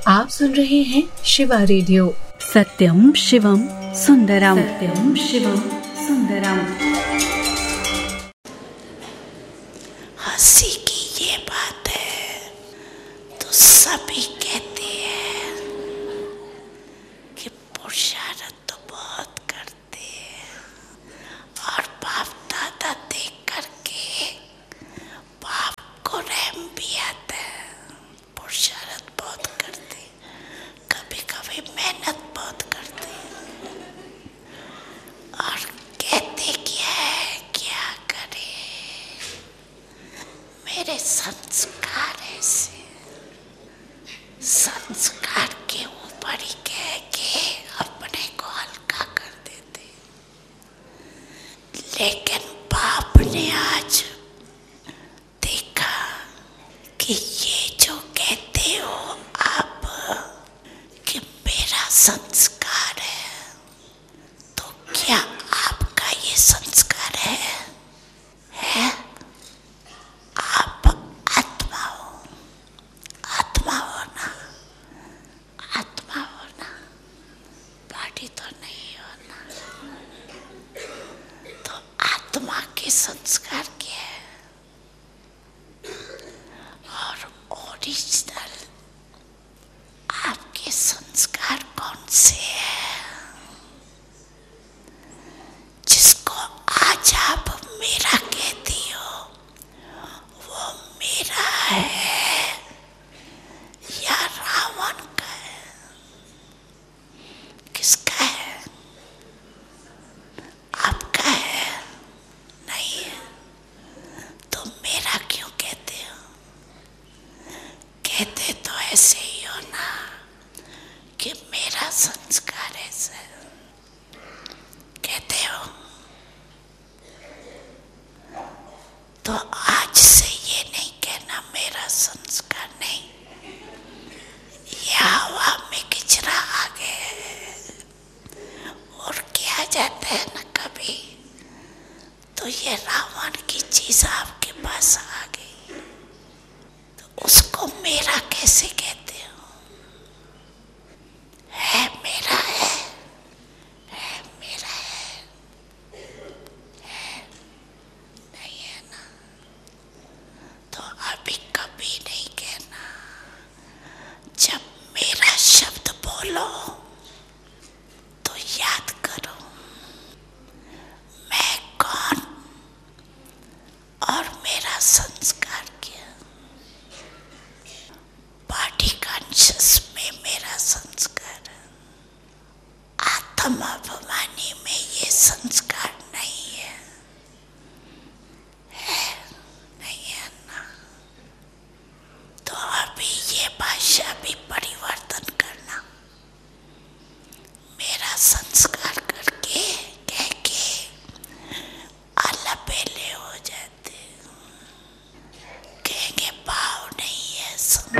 आप सुन रहे हैं शिवा रेडियो। सत्यम शिवम सुंदरम, सत्यम शिवम सुंदरम। हंसी की ये बात है तो सभी कहते हैं कि पुरुषार्थ तो बहुत करते हैं और बाप दादा देख करके बाप को रहम भी आता है। पुरुषार्थ बहुत करते, कभी कभी मेहनत बहुत करते और कहते क्या करे, मेरे संस्कार ऐसे, संस्कार के ऊपर ही कह के अपने को हल्का कर देते। लेकिन बाप ने आज देखा कि ये जो कहते हो आप कि मेरा संस्कार है, तो क्या आपका ये संस्कार है? आप आत्मा हो, आत्मा हो ना, आत्मा हो ना, बॉडी तो नहीं हो ना। तो आत्मा के संस्कार क्या है और ओरिजिनल आपके संस्कार कौन से हैं जिसको आज आप मेरा कहती हो? वो मेरा है या रावण का है? किसका है? आपका है? नहीं है तो मेरा क्यों कहते हो? कहते तो ऐसे ही हो ना कि मेरा संस्कार ऐसा है, कहते हो। तो आज से ये नहीं कहना मेरा संस्कार नहीं, ये हवा में किचरा आ गए और क्या जाता है ना कभी, तो ये रावण की चीज आपके पास आ गई, तो उसको मेरा कैसे कहते हो? है मेरा है मेरा है नहीं है ना? तो अभी कभी नहीं कहना। जब मेरा शब्द बोलो तो याद करो मैं कौन और मेरा संस्कार क्या। बॉडी कॉन्शियस में मेरा संस्कार, आत्माभिमानी में ये संस्कार